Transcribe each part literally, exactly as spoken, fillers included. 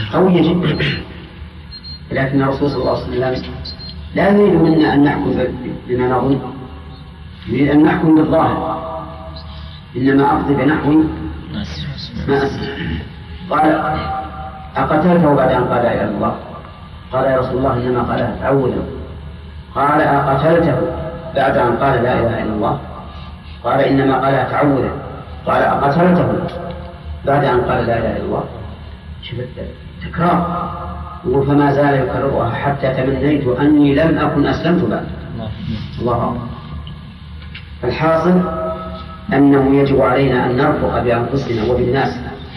قوية جدا، لكن الرسول صلى الله عليه وسلم لا يريد منا أن نحكم بما نظن، يريد أن نحكم بالظاهر، إنما أقضي بنحو ما أسمع. قال أقتلته بعد أن قال لا إله إلا الله؟ قال يا رسول الله إنما قالها تعوذا. قال أقتلته بعد أن قال لا إله إلا الله؟ قال إنما قالها تعوذا. قال أقتلته بعد أن قال لا إله إلا الله؟ شفت تكرار. فما زال يكررها حتى تمنيت أني لم أكن أسلمت بعد. الله أكبر. الحاصل أنه يجب علينا أن نرفق بأنفسنا وبالناس،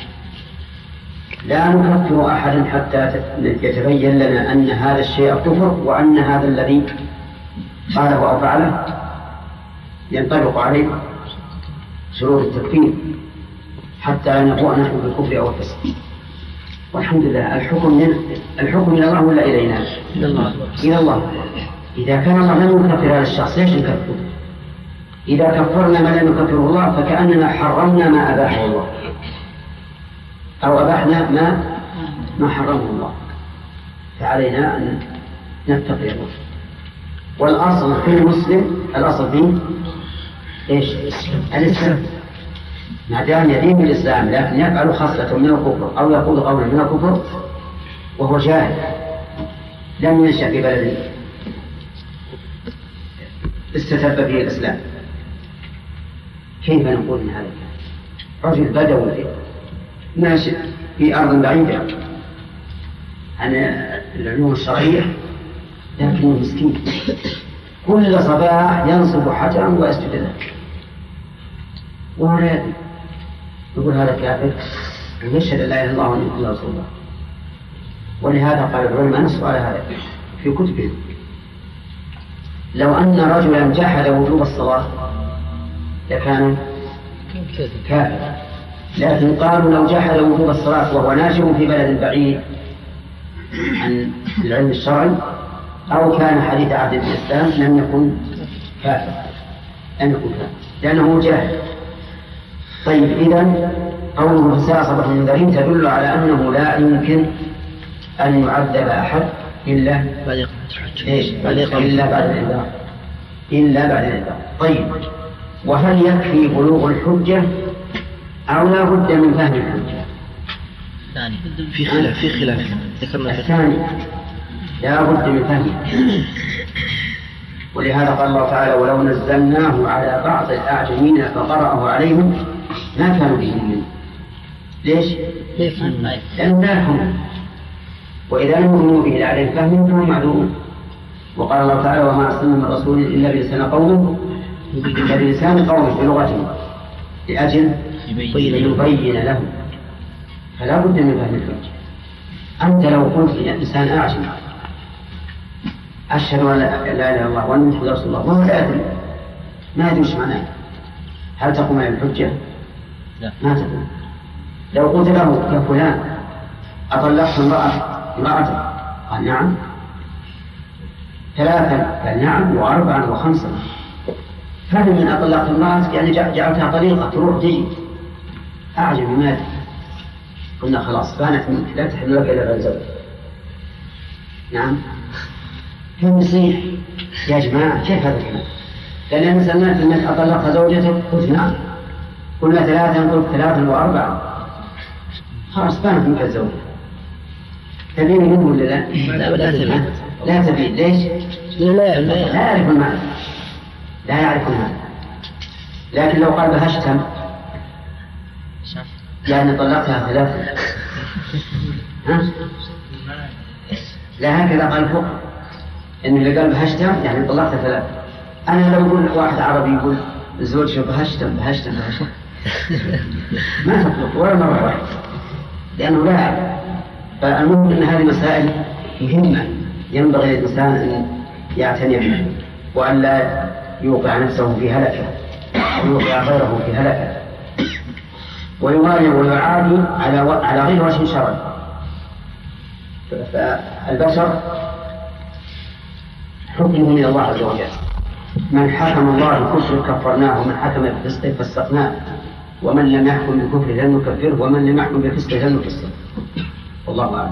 لا نكفر أحدا حتى يتبين لنا أن هذا الشيء كفر، وأن هذا الذي قاله أو فعله ينطبق عليه شروط التكفير، حتى لا نقوى نحن بالكفر أو الفسق. والحمد لله الحكم من الحكم إلى الله ولا إلينا؟ إلى الله. إلى الله. إذا كان الله لم يكفر هذا الشخص ليش نكفر؟ إذا كفرنا ما لم يكفره الله فكأننا حرمنا ما أباحه الله، أو أباحنا ما ما حرمه الله، فعلينا أن نتقي الله. والأصل في المسلم الأصل فيه إيش؟ الإسلام، ما دام يدين بالإسلام لكن يفعل خصلة من الكفر أو يقول قولا من الكفر وهو جاهل لم ينشأ في بلد استتب فيه الإسلام، كيف نقول من هذا؟ رجل بدوي ناشئ في أرض بعيدة عن العلوم الشرعية لكنه مسكين، كل صباح ينصب حجرا ويسجد له وهو لا يدري، يقول هذا كافر ويشهد لا اله الا الله وان محمدا رسول الله. ولهذا قال العلماء نصوا على هذا في كتبهم، لو ان رجلا جحد وجوب الصلاه لكان كافر، لكن قالوا لو جحد وجوب الصلاه وهو ناشئ في بلد بعيد عن العلم الشرعي أو كان حديث عهد الإسلام لم يكن كافر، لم يكن كافر لأنه جاهل. طيب إذن قوله فساء صباح المنذرين تدل على أنه لا يمكن أن يعذب أحد إلا بعد إلا بعد الإنذار إلا بعد الإنذار. طيب وهل يكفي بلوغ الحجة أو لا بد من فهم الحجة؟ ثاني في خلاف في خلاف ذكرنا الثاني لا بد من فهمه، ولهذا قال الله تعالى ولو نزلناه على بعض الأعجمين فقرأه عليهم ما كانوا به منه. ليش؟ لأنه لا يفهمون، وإذا لم يؤمنوا به لعليه فهم فهم معذورون. وقال الله تعالى وما أرسلنا من رسول إلا بلسان قومه بلسان قومه بلغتهم لأجل يبين لهم، فلا بد من فهم الحجة. أنت لو قلت لإنسان أعجم أشهد أن لا إله إلا الله وأن محمدا رسول الله وهو لا يدري ما يدري ايش معناه، هل تقوم عليه الحجة؟ لا ما تقوم. لو قلت له يا فلان أطلقت امرأة قال نعم، ثلاثا قال نعم، وأربعا وخمسا، فهم من أطلقت امرأة يعني جعلتها طريقة تروح تجي. أعجم ما يدري، قلنا خلاص بانت منك لا تحمل لك إلا الزوج. نعم كم يصيح يا جماعة كيف هذا الكلام؟ قال لنا سمعت أنك أطلقت زوجتك قلت نعم، قلنا ثلاثا قلت ثلاثا وأربعا، خلاص بانت منك الزوجة. تبين منه ولا لا؟ لا تبين. لا تبين ليش؟ لا يعرف المعنى، لا يعرف المعنى. لكن لو قال بهشتم يعني طلقتها ثلاثة ها؟ لا هكذا قال فوق إن اللي قال بهشتم يعني طلقتها ثلاثة. أنا لو أقول واحد عربي يقول الزوج بهشتم بهشتم بهشتم ما تطلق ولا مرة واحدة لأنه لا يعرف. فالمهم أن هذه مسائل مهمة ينبغي للإنسان أن يعتني بها وأن لا يوقع نفسه في هلكة ويوقع غيره في هلكة، ويوالي ويعادي على على غير وجه شرعي. فالبشر حكمه من الله عز وجل، من حكم الله بالكفر كفرناه، ومن حكم بالفسق فسقناه، ومن لم يحكم بالكفر لم نكفره، ومن لم يحكم بالفسق لم نفسقه. والله أعلم.